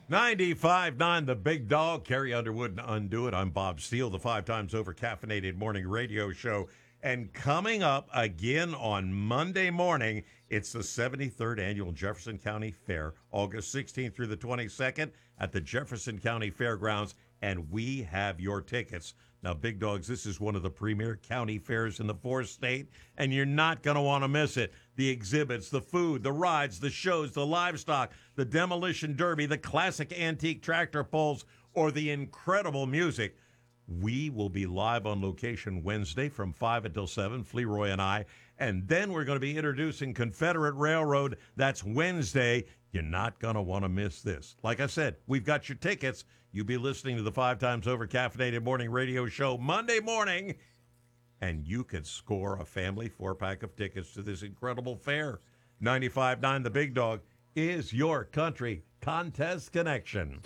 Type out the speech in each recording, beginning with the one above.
95.9 The Big Dog, Carrie Underwood and Undo It. I'm Bob Steele, the 5 times over caffeinated morning radio show. And coming up again on Monday morning, it's the 73rd Annual Jefferson County Fair, August 16th through the 22nd at the Jefferson County Fairgrounds, and we have your tickets. Now, Big Dogs, this is one of the premier county fairs in the 4th state, and you're not going to want to miss it. The exhibits, the food, the rides, the shows, the livestock, the demolition derby, the classic antique tractor pulls, or the incredible music. We will be live on location Wednesday from 5 until 7, Fleroy and I, and then we're going to be introducing Confederate Railroad. That's Wednesday. You're not going to want to miss this. Like I said, we've got your tickets. You'll be listening to the 5 times over caffeinated morning radio show Monday morning, and you could score a family 4-pack of tickets to this incredible fair. 95.9 The Big Dog is your country contest connection.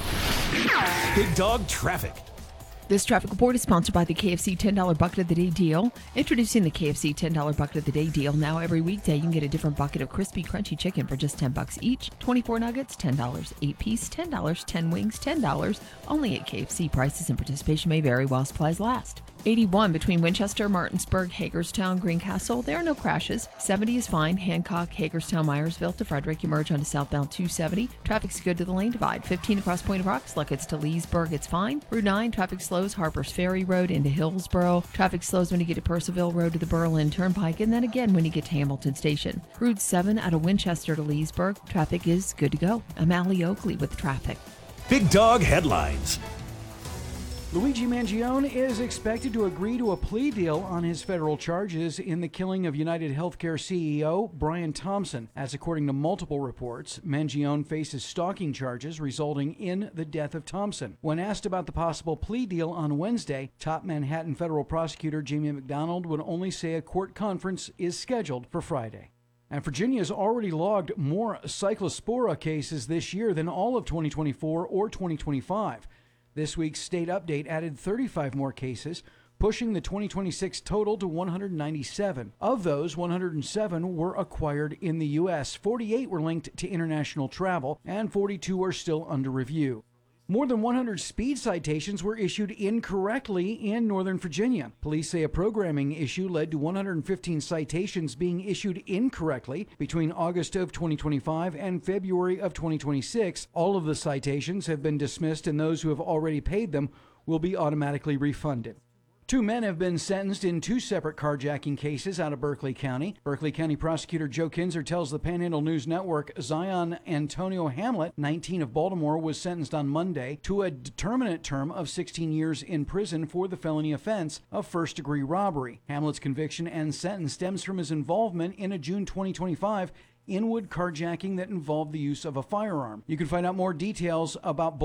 Big Dog Traffic. This traffic report is sponsored by the KFC $10 Bucket of the Day deal. Introducing the KFC $10 Bucket of the Day deal. Now every weekday you can get a different bucket of crispy, crunchy chicken for just $10 each. 24 nuggets, $10. 8 piece, $10. 10 wings, $10. Only at KFC. Prices and participation may vary while supplies last. 81 between Winchester, Martinsburg, Hagerstown, Greencastle. There are no crashes. 70 is fine. Hancock, Hagerstown, Myersville to Frederick. You merge onto southbound 270. Traffic's good to the lane divide. 15 across Point of Rocks. Luckett's to Leesburg. It's fine. Route 9, traffic slows. Harper's Ferry Road into Hillsboro. Traffic slows when you get to Percival Road to the Berlin Turnpike, and then again when you get to Hamilton Station. Route 7 out of Winchester to Leesburg. Traffic is good to go. I'm Allie Oakley with traffic. Big Dog Headlines. Luigi Mangione is expected to agree to a plea deal on his federal charges in the killing of United Healthcare CEO Brian Thompson. As according to multiple reports, Mangione faces stalking charges resulting in the death of Thompson. When asked about the possible plea deal on Wednesday, top Manhattan federal prosecutor Jamie McDonald would only say a court conference is scheduled for Friday. And Virginia's already logged more cyclospora cases this year than all of 2024 or 2025. This week's state update added 35 more cases, pushing the 2026 total to 197. Of those, 107 were acquired in the U.S., 48 were linked to international travel, and 42 are still under review. More than 100 speed citations were issued incorrectly in Northern Virginia. Police say a programming issue led to 115 citations being issued incorrectly between August of 2025 and February of 2026. All of the citations have been dismissed, and those who have already paid them will be automatically refunded. 2 men have been sentenced in 2 separate carjacking cases out of Berkeley County. Berkeley County Prosecutor Joe Kinzer tells the Panhandle News Network Zion Antonio Hamlet, 19 of Baltimore, was sentenced on Monday to a determinate term of 16 years in prison for the felony offense of first-degree robbery. Hamlet's conviction and sentence stems from his involvement in a June 2025 Inwood carjacking that involved the use of a firearm. You can find out more details about